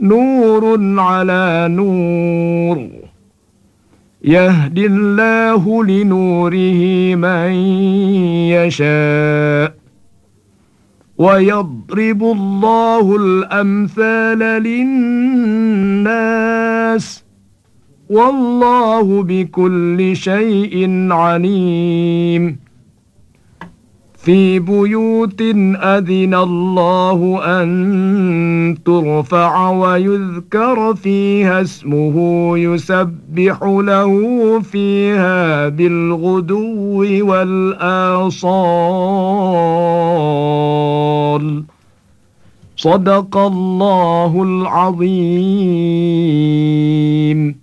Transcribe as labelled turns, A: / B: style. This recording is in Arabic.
A: نور على نور يهدي الله لنوره من يشاء ويضرب الله الأمثال للناس والله بكل شيء عليم في بيوت أذن الله أن ترفع ويذكر فيها اسمه يسبح له فيها بالغدو والآصال صدق الله العظيم.